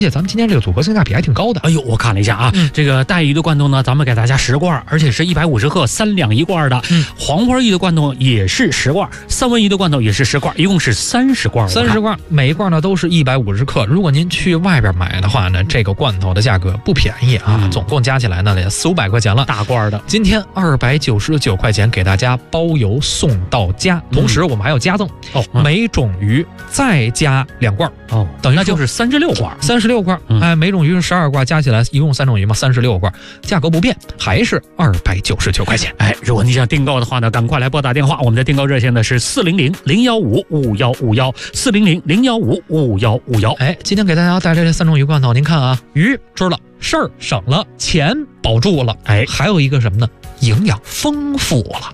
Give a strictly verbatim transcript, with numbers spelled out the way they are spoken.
而且咱们今天这个组合性价比还挺高的。 哎呦，我看了一下啊，嗯、这个带鱼的罐头呢，咱们给大家十罐，而且是一百五十克，三两一罐的。嗯，黄花鱼的罐头也是十罐，三文鱼的罐头也是十罐，一共是三十罐。 三十罐，每一罐呢都是一百五十克。如果您去外边买的话呢，这个罐头的价格不便宜啊，嗯、总共加起来呢得四五百块钱了。 大罐的， 今天二百九十九块钱给大家包邮送到家，同时我们还有加赠哦，嗯、每种鱼再加两罐哦，等于那就是三十六罐， 三十六罐。嗯、哎，每种鱼是十二罐，加起来一共三种鱼嘛，三十六罐，价格不变，还是二百九十九块钱。 哎，如果你想订购的话呢，赶快来拨打电话，我们的订购热线呢是四零零零幺五五幺五幺，四零零零幺五五幺五幺。 哎，今天给大家带来这三种鱼罐头，您看啊，鱼吃了，事儿省了，钱保住了，哎，还有一个什么呢？营养丰富了。